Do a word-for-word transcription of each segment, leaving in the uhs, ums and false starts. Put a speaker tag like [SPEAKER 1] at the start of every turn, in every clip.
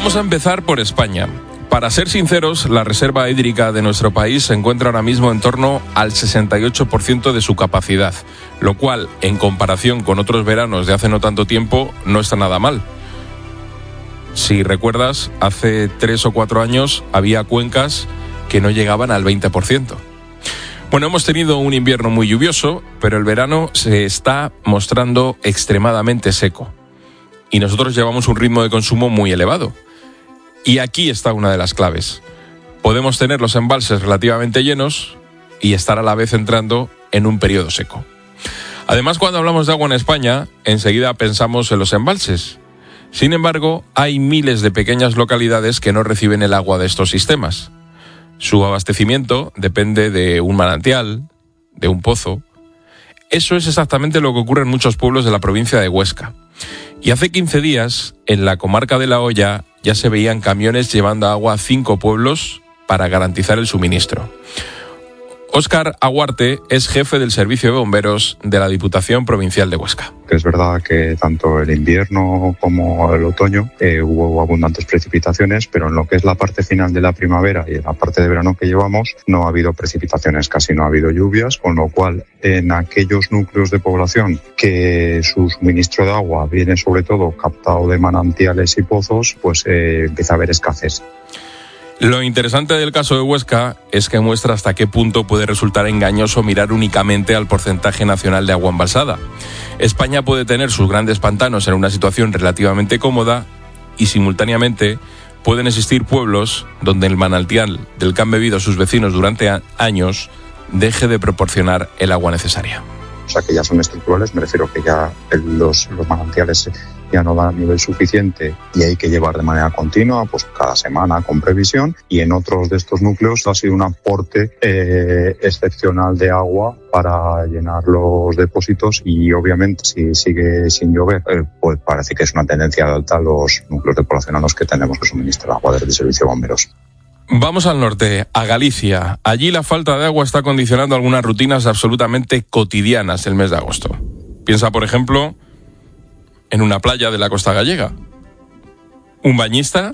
[SPEAKER 1] Vamos a empezar por España. Para ser sinceros, la reserva hídrica de nuestro país se encuentra ahora mismo en torno al sesenta y ocho por ciento de su capacidad, lo cual, en comparación con otros veranos de hace no tanto tiempo, no está nada mal. Si recuerdas, hace tres o cuatro años había cuencas que no llegaban al veinte por ciento. Bueno, hemos tenido un invierno muy lluvioso, pero el verano se está mostrando extremadamente seco. Y nosotros llevamos un ritmo de consumo muy elevado. Y aquí está una de las claves. Podemos tener los embalses relativamente llenos y estar a la vez entrando en un periodo seco. Además, cuando hablamos de agua en España, enseguida pensamos en los embalses. Sin embargo, hay miles de pequeñas localidades que no reciben el agua de estos sistemas. Su abastecimiento depende de un manantial, de un pozo. Eso es exactamente lo que ocurre en muchos pueblos de la provincia de Huesca. Y hace quince días, en la comarca de La Hoya, ya se veían camiones llevando agua a cinco pueblos para garantizar el suministro. Óscar Aguarte es jefe del Servicio de Bomberos de la Diputación Provincial de Huesca.
[SPEAKER 2] Es verdad que tanto el invierno como el otoño eh, hubo abundantes precipitaciones, pero en lo que es la parte final de la primavera y en la parte de verano que llevamos no ha habido precipitaciones, casi no ha habido lluvias, con lo cual en aquellos núcleos de población que su suministro de agua viene sobre todo captado de manantiales y pozos, pues eh, empieza a haber escasez.
[SPEAKER 1] Lo interesante del caso de Huesca es que muestra hasta qué punto puede resultar engañoso mirar únicamente al porcentaje nacional de agua embalsada. España puede tener sus grandes pantanos en una situación relativamente cómoda y simultáneamente pueden existir pueblos donde el manantial del que han bebido sus vecinos durante años deje de proporcionar el agua necesaria.
[SPEAKER 2] O sea, que ya son estructurales, me refiero que ya los, los manantiales ya no dan a nivel suficiente y hay que llevar de manera continua, pues cada semana con previsión, y en otros de estos núcleos ha sido un aporte eh, excepcional de agua para llenar los depósitos y obviamente si sigue sin llover, eh, pues parece que es una tendencia alta los núcleos de población a los que tenemos que suministrar agua desde el Servicio de Bomberos.
[SPEAKER 1] Vamos al norte, a Galicia. Allí la falta de agua está condicionando algunas rutinas absolutamente cotidianas el mes de agosto. Piensa, por ejemplo, en una playa de la costa gallega. Un bañista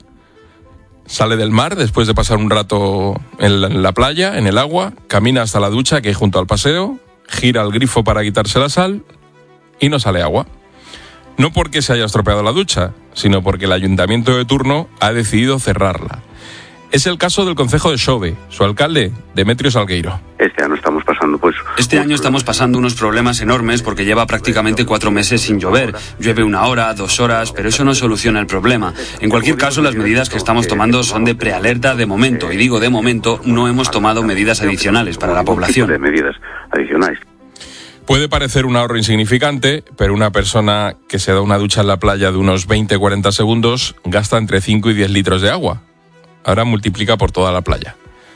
[SPEAKER 1] sale del mar después de pasar un rato en la playa, en el agua, camina hasta la ducha que hay junto al paseo, gira el grifo para quitarse la sal y no sale agua. No porque se haya estropeado la ducha, sino porque el ayuntamiento de turno ha decidido cerrarla. Es el caso del concejo de Xove, su alcalde, Demetrio Salgueiro.
[SPEAKER 3] Este año estamos pasando pues...
[SPEAKER 4] Este año estamos pasando unos problemas enormes porque lleva prácticamente cuatro meses sin llover. Llueve una hora, dos horas, pero eso no soluciona el problema. En cualquier caso, las medidas que estamos tomando son de prealerta de momento. Y digo de momento, no hemos tomado medidas adicionales para la población.
[SPEAKER 3] De medidas adicionales.
[SPEAKER 1] Puede parecer un ahorro insignificante, pero una persona que se da una ducha en la playa de unos veinte a cuarenta segundos gasta entre cinco y diez litros de agua. Ahora multiplica por toda la playa.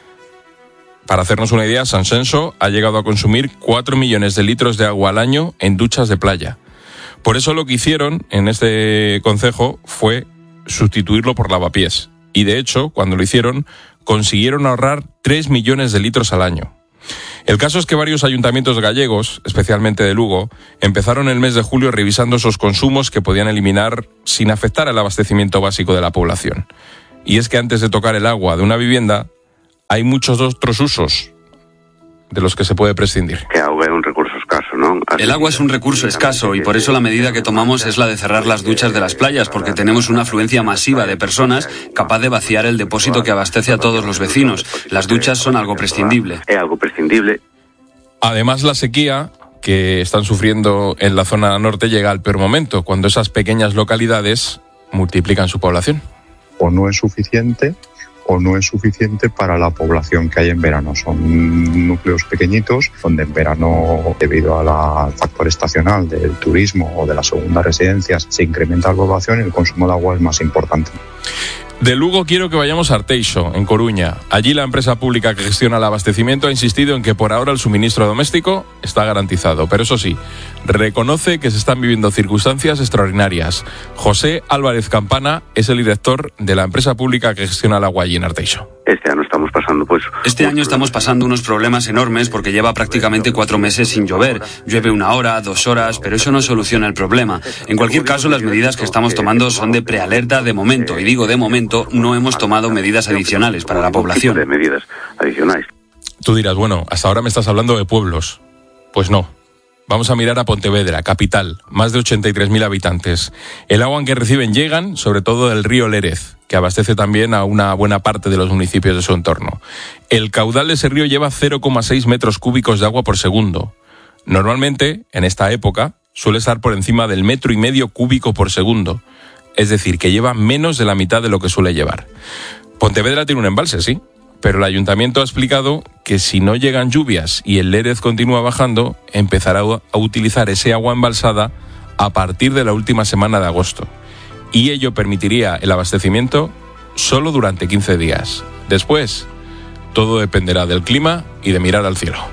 [SPEAKER 1] Para hacernos una idea, Sanxenxo ha llegado a consumir cuatro millones de litros de agua al año en duchas de playa. Por eso lo que hicieron en este concejo fue sustituirlo por lavapiés. Y de hecho, cuando lo hicieron, consiguieron ahorrar tres millones de litros al año. El caso es que varios ayuntamientos gallegos, especialmente de Lugo, empezaron el mes de julio revisando esos consumos que podían eliminar sin afectar al abastecimiento básico de la población. Y es que antes de tocar el agua de una vivienda, hay muchos otros usos de los que se puede prescindir.
[SPEAKER 3] Que agua es un recurso escaso, ¿no?
[SPEAKER 4] El agua es un recurso escaso y por eso la medida que tomamos es la de cerrar las duchas de las playas, porque tenemos una afluencia masiva de personas capaz de vaciar el depósito que abastece a todos los vecinos. Las duchas son algo prescindible.
[SPEAKER 3] Es algo prescindible.
[SPEAKER 1] Además, la sequía que están sufriendo en la zona norte llega al peor momento, cuando esas pequeñas localidades multiplican su población.
[SPEAKER 2] O no es suficiente o no es suficiente para la población que hay en verano. Son núcleos pequeñitos donde en verano, debido a la- al factor estacional del turismo o de las segundas residencias, se incrementa la población y el consumo de agua es más importante.
[SPEAKER 1] De Lugo quiero que vayamos a Arteixo, en Coruña. Allí la empresa pública que gestiona el abastecimiento ha insistido en que por ahora el suministro doméstico está garantizado. Pero eso sí, reconoce que se están viviendo circunstancias extraordinarias. José Álvarez Campana es el director de la empresa pública que gestiona el agua allí en Arteixo.
[SPEAKER 3] Este año estamos pasando, pues...
[SPEAKER 4] Este año estamos pasando unos problemas enormes porque lleva prácticamente cuatro meses sin llover. Llueve una hora, dos horas, pero eso no soluciona el problema. En cualquier caso, las medidas que estamos tomando son de prealerta de momento. Y digo de momento, no hemos tomado medidas adicionales para la población.
[SPEAKER 3] De medidas adicionales.
[SPEAKER 1] Tú dirás, bueno, hasta ahora me estás hablando de pueblos. Pues no. Vamos a mirar a Pontevedra, capital, más de ochenta y tres mil habitantes. El agua que reciben llegan, sobre todo del río Lérez, que abastece también a una buena parte de los municipios de su entorno. El caudal de ese río lleva cero coma seis metros cúbicos de agua por segundo. Normalmente, en esta época, suele estar por encima del metro y medio cúbico por segundo. Es decir, que lleva menos de la mitad de lo que suele llevar. Pontevedra tiene un embalse, sí, pero el ayuntamiento ha explicado que si no llegan lluvias y el Lérez continúa bajando, empezará a utilizar ese agua embalsada a partir de la última semana de agosto. Y ello permitiría el abastecimiento solo durante quince días. Después, todo dependerá del clima y de mirar al cielo.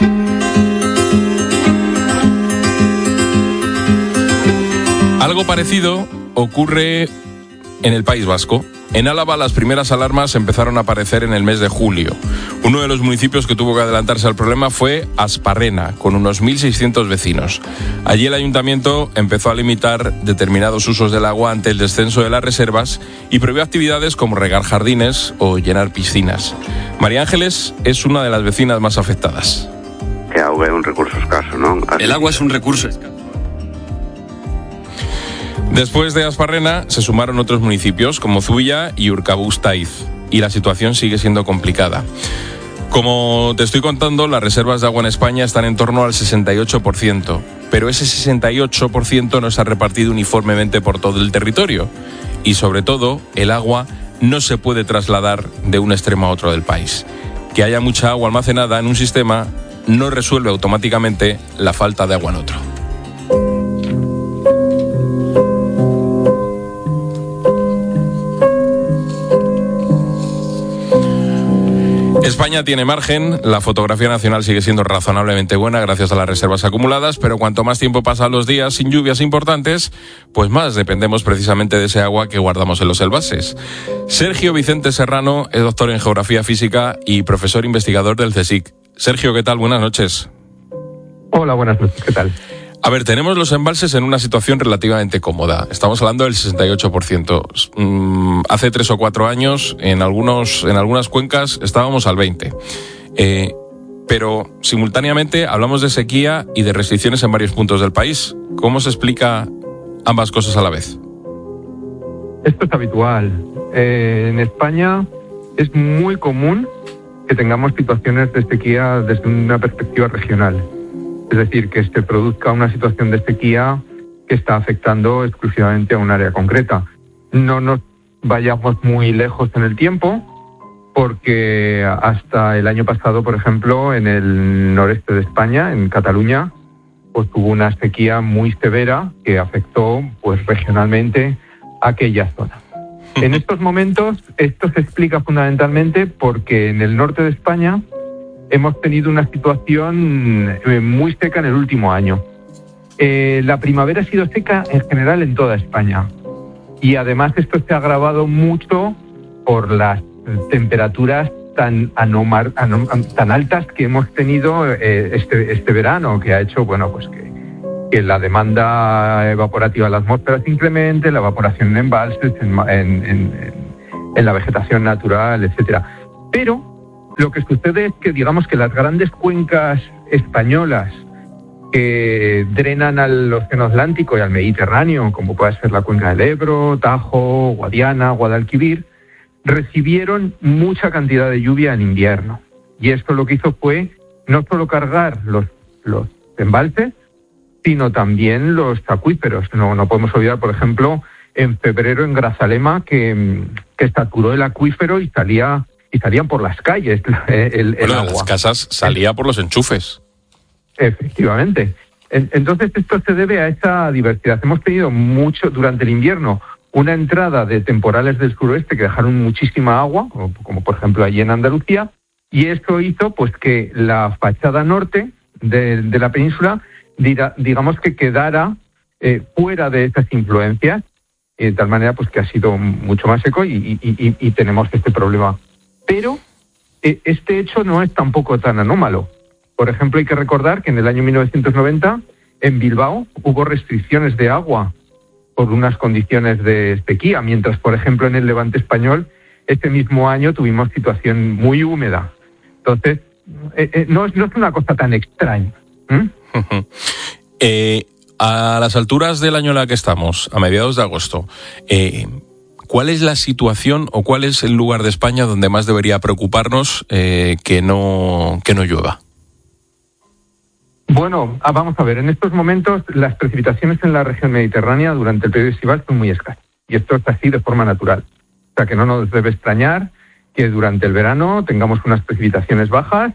[SPEAKER 1] Algo parecido ocurre en el País Vasco. En Álava las primeras alarmas empezaron a aparecer en el mes de julio. Uno de los municipios que tuvo que adelantarse al problema fue Asparrena, con unos mil seiscientos vecinos. Allí el ayuntamiento empezó a limitar determinados usos del agua ante el descenso de las reservas y prohibió actividades como regar jardines o llenar piscinas. María Ángeles es una de las vecinas más afectadas.
[SPEAKER 3] Que agua es un recurso escaso, ¿no? Así
[SPEAKER 4] El agua es un recurso escaso.
[SPEAKER 1] Después de Asparrena se sumaron otros municipios como Zuia y Urkabustaiz y la situación sigue siendo complicada. Como te estoy contando, las reservas de agua en España están en torno al sesenta y ocho por ciento, pero ese sesenta y ocho por ciento no se ha repartido uniformemente por todo el territorio y sobre todo el agua no se puede trasladar de un extremo a otro del país. Que haya mucha agua almacenada en un sistema no resuelve automáticamente la falta de agua en otro. España tiene margen, la fotografía nacional sigue siendo razonablemente buena gracias a las reservas acumuladas, pero cuanto más tiempo pasan los días sin lluvias importantes, pues más dependemos precisamente de ese agua que guardamos en los embalses. Sergio Vicente Serrano es doctor en Geografía Física y profesor investigador del CSIC. Sergio, ¿qué tal? Buenas noches.
[SPEAKER 5] Hola, buenas noches, ¿qué tal?
[SPEAKER 1] A ver, tenemos los embalses en una situación relativamente cómoda. Estamos hablando del sesenta y ocho por ciento. Mm, hace tres o cuatro años, en algunos, en algunas cuencas, estábamos al veinte por ciento. Eh, pero, simultáneamente, hablamos de sequía y de restricciones en varios puntos del país. ¿Cómo se explica ambas cosas a la vez?
[SPEAKER 5] Esto es habitual. Eh, en España es muy común que tengamos situaciones de sequía desde una perspectiva regional. Es decir, que se produzca una situación de sequía que está afectando exclusivamente a un área concreta. No nos vayamos muy lejos en el tiempo, porque hasta el año pasado, por ejemplo, en el noreste de España, en Cataluña, pues hubo una sequía muy severa que afectó pues regionalmente a aquella zona. En estos momentos, esto se explica fundamentalmente porque en el norte de España hemos tenido una situación muy seca en el último año. Eh, la primavera ha sido seca en general en toda España. Y además esto se ha agravado mucho por las temperaturas tan, anomar, anom, tan altas que hemos tenido eh, este, este verano, que ha hecho bueno, pues que, que la demanda evaporativa de la atmósfera se incremente, la evaporación en embalses, en, en, en, en la vegetación natural, etcétera. Pero lo que sucede es que, digamos que las grandes cuencas españolas que drenan al Océano Atlántico y al Mediterráneo, como puede ser la cuenca del Ebro, Tajo, Guadiana, Guadalquivir, recibieron mucha cantidad de lluvia en invierno. Y esto lo que hizo fue no solo cargar los, los embalses, sino también los acuíferos. No, no podemos olvidar, por ejemplo, en febrero en Grazalema, que, que saturó el acuífero y salía... y salían por las calles el, el
[SPEAKER 1] bueno,
[SPEAKER 5] agua.
[SPEAKER 1] En las casas salía por los enchufes.
[SPEAKER 5] Efectivamente. Entonces esto se debe a esa diversidad. Hemos tenido mucho durante el invierno una entrada de temporales del suroeste que dejaron muchísima agua, como, como por ejemplo allí en Andalucía, y esto hizo pues que la fachada norte de, de la península dirá, digamos que quedara eh, fuera de esas influencias, y de tal manera pues que ha sido mucho más seco y, y, y, y tenemos este problema. Pero eh, este hecho no es tampoco tan anómalo. Por ejemplo, hay que recordar que en el año mil novecientos noventa en Bilbao hubo restricciones de agua por unas condiciones de sequía, mientras, por ejemplo, en el Levante español, este mismo año tuvimos situación muy húmeda. Entonces, eh, eh, no, es, no es una cosa tan extraña. ¿Mm?
[SPEAKER 1] eh, a las alturas del año en la que estamos, a mediados de agosto, eh, ¿cuál es la situación o cuál es el lugar de España donde más debería preocuparnos eh, que no, que no llueva?
[SPEAKER 5] Bueno, vamos a ver, en estos momentos las precipitaciones en la región mediterránea durante el periodo estival son muy escasas, y esto es así de forma natural. O sea que no nos debe extrañar que durante el verano tengamos unas precipitaciones bajas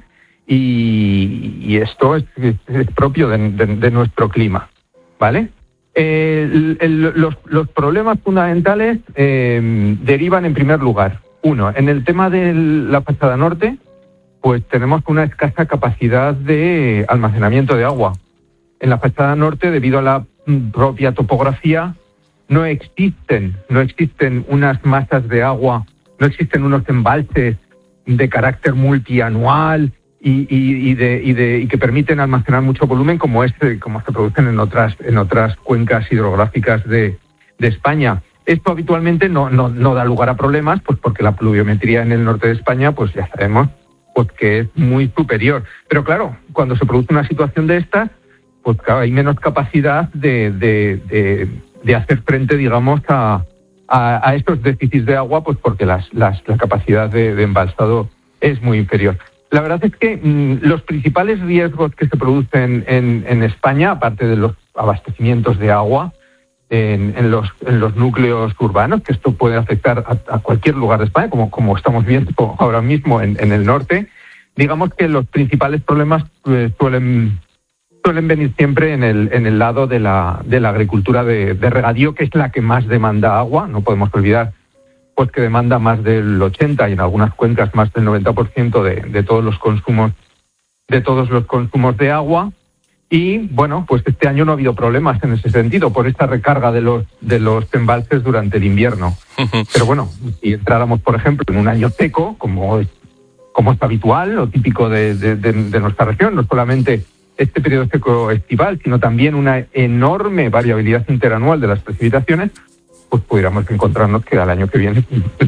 [SPEAKER 5] y, y esto es, es, es propio de, de, de nuestro clima, ¿vale? Eh, el, el, los, los problemas fundamentales eh, derivan en primer lugar, uno, en el tema de la fachada norte, pues tenemos una escasa capacidad de almacenamiento de agua. En la fachada norte, debido a la propia topografía, no existen, no existen unas masas de agua, no existen unos embalses de carácter multianual y, y, y, de, y, de, y que permiten almacenar mucho volumen como este, como se producen en otras, en otras cuencas hidrográficas de, de España. Esto habitualmente no, no, no da lugar a problemas, pues porque la pluviometría en el norte de España, pues ya sabemos, pues que es muy superior. Pero claro, cuando se produce una situación de estas, pues claro, hay menos capacidad de, de, de, de hacer frente, digamos, a, a, a estos déficits de agua, pues porque las, las, la capacidad de, de embalsado es muy inferior. La verdad es que mmm, los principales riesgos que se producen en, en España, aparte de los abastecimientos de agua en, en, los, en los núcleos urbanos, que esto puede afectar a, a cualquier lugar de España, como, como estamos viendo ahora mismo en, en el norte, digamos que los principales problemas eh, suelen, suelen venir siempre en el, en el lado de la, de la agricultura de, de regadío, que es la que más demanda agua. No podemos olvidar pues que demanda más del ochenta y en algunas cuencas más del noventa por ciento de, de todos los consumos de todos los consumos de agua. Y bueno, pues este año no ha habido problemas en ese sentido por esta recarga de los de los embalses durante el invierno. Pero bueno, si entráramos, por ejemplo, en un año seco, como es, como es habitual o típico de, de, de, de nuestra región, no solamente este periodo seco estival, sino también una enorme variabilidad interanual de las precipitaciones, pues pudiéramos encontrarnos que al año que viene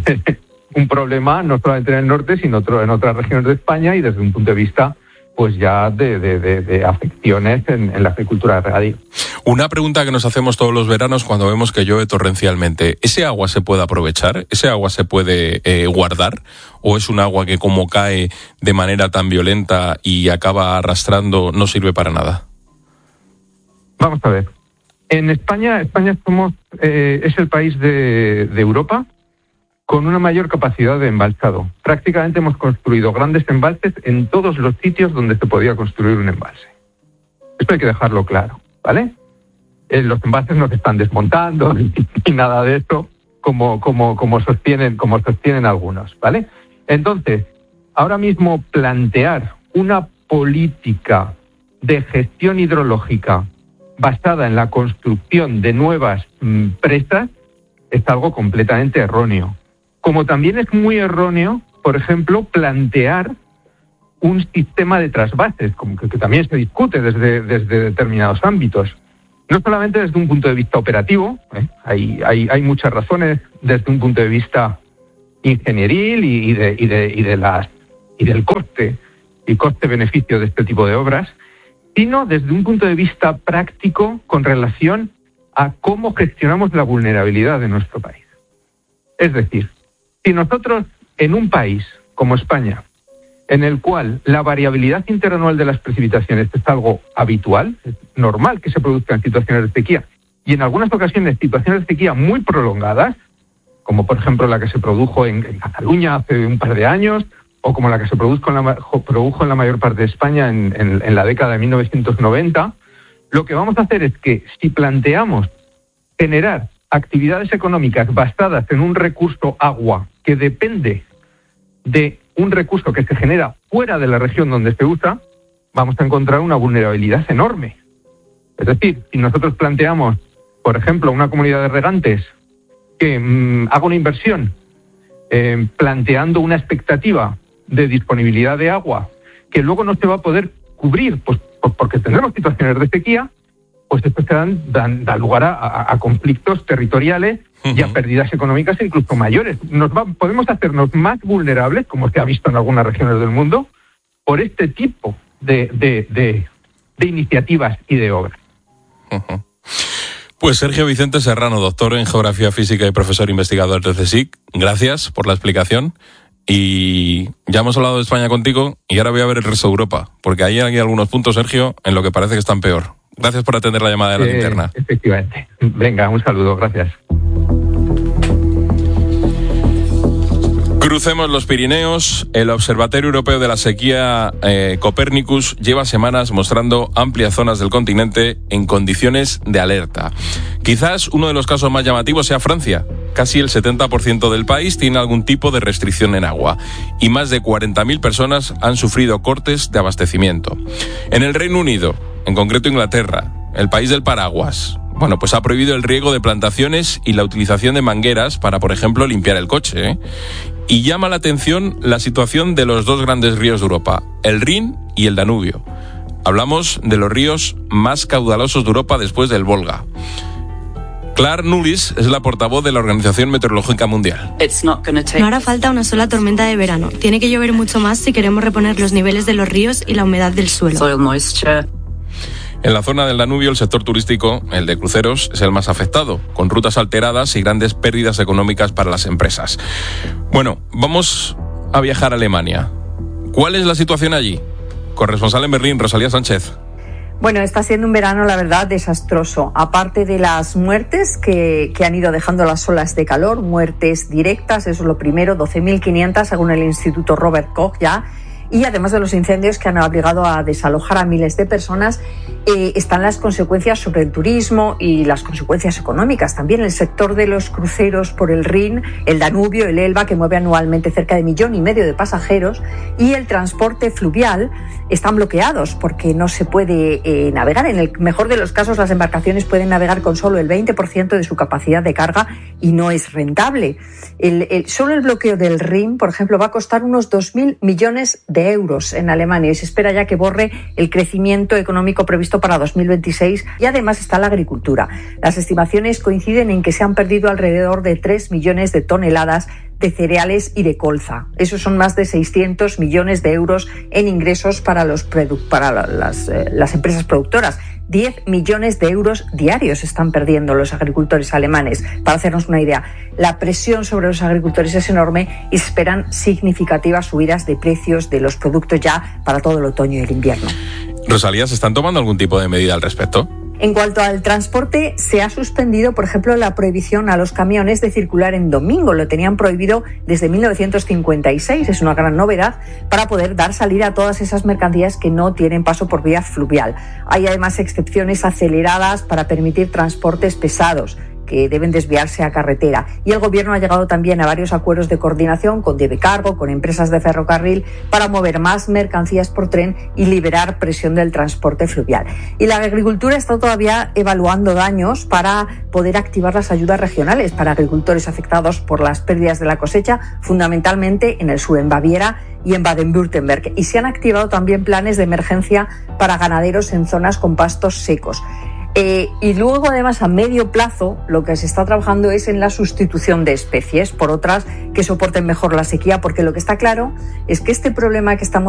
[SPEAKER 5] un problema no solamente en el norte, sino otro, en otras regiones de España y desde un punto de vista pues ya de, de, de, de afecciones en, en la agricultura de regadío.
[SPEAKER 1] Una pregunta que nos hacemos todos los veranos cuando vemos que llueve torrencialmente. ¿Ese agua se puede aprovechar? ¿Ese agua se puede eh, guardar? ¿O es un agua que como cae de manera tan violenta y acaba arrastrando no sirve para nada?
[SPEAKER 5] Vamos a ver. En España, España somos eh, es el país de, de Europa con una mayor capacidad de embalsado. Prácticamente hemos construido grandes embalses en todos los sitios donde se podía construir un embalse. Esto hay que dejarlo claro, ¿vale? Eh, los embalses no se están desmontando ni nada de esto, como, como, como, sostienen, como sostienen algunos, ¿vale? Entonces, ahora mismo plantear una política de gestión hidrológica basada en la construcción de nuevas mmm, presas es algo completamente erróneo. Como también es muy erróneo, por ejemplo, plantear un sistema de trasvases, como que, que también se discute desde, desde determinados ámbitos. No solamente desde un punto de vista operativo, ¿eh? hay, hay, hay muchas razones desde un punto de vista ingenieril y, y, de, y, de, y, de las, y del coste y coste-beneficio de este tipo de obras, sino desde un punto de vista práctico con relación a cómo gestionamos la vulnerabilidad de nuestro país. Es decir, si nosotros en un país como España, en el cual la variabilidad interanual de las precipitaciones es algo habitual, es normal que se produzcan situaciones de sequía, y en algunas ocasiones situaciones de sequía muy prolongadas, como por ejemplo la que se produjo en, en Cataluña hace un par de años, o como la que se produjo en la, produjo en la mayor parte de España en, en, en la década de mil novecientos noventa, lo que vamos a hacer es que si planteamos generar actividades económicas basadas en un recurso agua que depende de un recurso que se genera fuera de la región donde se usa, vamos a encontrar una vulnerabilidad enorme. Es decir, si nosotros planteamos, por ejemplo, una comunidad de regantes que mmm, haga una inversión eh, planteando una expectativa de disponibilidad de agua que luego no se va a poder cubrir, pues porque tendremos situaciones de sequía, pues esto se dan, dan, da lugar a, a, a conflictos territoriales uh-huh. y a pérdidas económicas incluso mayores. Nos va, podemos hacernos más vulnerables, como se ha visto en algunas regiones del mundo, por este tipo de, de, de, de iniciativas y de obras.
[SPEAKER 1] Uh-huh. Pues Sergio Vicente Serrano, doctor en Geografía Física y profesor investigador del CSIC, gracias por la explicación. Y ya hemos hablado de España contigo y ahora voy a ver el resto de Europa, porque ahí hay algunos puntos, Sergio, en lo que parece que están peor. Gracias por atender la llamada de la
[SPEAKER 5] eh,
[SPEAKER 1] linterna.
[SPEAKER 5] Efectivamente. Venga, un saludo, gracias.
[SPEAKER 1] Crucemos los Pirineos. El Observatorio Europeo de la Sequía eh, Copernicus lleva semanas mostrando amplias zonas del continente en condiciones de alerta. Quizás uno de los casos más llamativos sea Francia. Casi el setenta por ciento del país tiene algún tipo de restricción en agua y más de cuarenta mil personas han sufrido cortes de abastecimiento. En el Reino Unido, en concreto Inglaterra, el país del paraguas, bueno, pues ha prohibido el riego de plantaciones y la utilización de mangueras para, por ejemplo, limpiar el coche, ¿eh? Y llama la atención la situación de los dos grandes ríos de Europa, el Rin y el Danubio. Hablamos de los ríos más caudalosos de Europa después del Volga. Claire Nulis es la portavoz de la Organización Meteorológica Mundial.
[SPEAKER 6] No hará falta una sola tormenta de verano. Tiene que llover mucho más si queremos reponer los niveles de los ríos y la humedad del suelo.
[SPEAKER 1] En la zona del Danubio, el sector turístico, el de cruceros, es el más afectado, con rutas alteradas y grandes pérdidas económicas para las empresas. Bueno, vamos a viajar a Alemania. ¿Cuál es la situación allí? Corresponsal en Berlín, Rosalía Sánchez.
[SPEAKER 7] Bueno, está siendo un verano, la verdad, desastroso. Aparte de las muertes que, que han ido dejando las olas de calor, muertes directas, eso es lo primero, doce mil quinientas según el Instituto Robert Koch ya. Y además de los incendios que han obligado a desalojar a miles de personas, eh, están las consecuencias sobre el turismo y las consecuencias económicas. También el sector de los cruceros por el Rin, el Danubio, el Elba, que mueve anualmente cerca de millón y medio de pasajeros, y el transporte fluvial están bloqueados porque no se puede eh, navegar. En el mejor de los casos, las embarcaciones pueden navegar con solo el veinte por ciento de su capacidad de carga y no es rentable. El, el, solo el bloqueo del Rin, por ejemplo, va a costar unos dos mil millones de euros en Alemania y se espera ya que borre el crecimiento económico previsto para dos mil veintiséis. Y además está la agricultura. Las estimaciones coinciden en que se han perdido alrededor de tres millones de toneladas de cereales y de colza. Esos son más de seiscientos millones de euros en ingresos para, los produ- para las, eh, las empresas productoras. diez millones de euros diarios están perdiendo los agricultores alemanes. Para hacernos una idea, la presión sobre los agricultores es enorme y esperan significativas subidas de precios de los productos ya para todo el otoño y el invierno.
[SPEAKER 1] Rosalía, ¿se están tomando algún tipo de medida al respecto?
[SPEAKER 7] En cuanto al transporte, se ha suspendido, por ejemplo, la prohibición a los camiones de circular en domingo. Lo tenían prohibido desde mil novecientos cincuenta y seis. Es una gran novedad para poder dar salida a todas esas mercancías que no tienen paso por vía fluvial. Hay además excepciones aceleradas para permitir transportes pesados que deben desviarse a carretera. Y el Gobierno ha llegado también a varios acuerdos de coordinación con Debecargo, con empresas de ferrocarril, para mover más mercancías por tren y liberar presión del transporte fluvial. Y la agricultura está todavía evaluando daños para poder activar las ayudas regionales para agricultores afectados por las pérdidas de la cosecha, fundamentalmente en el sur, en Baviera y en Baden-Württemberg. Y se han activado también planes de emergencia para ganaderos en zonas con pastos secos. Eh, y luego, además, a medio plazo, lo que se está trabajando es en la sustitución de especies por otras que soporten mejor la sequía, porque lo que está claro es que este problema que estamos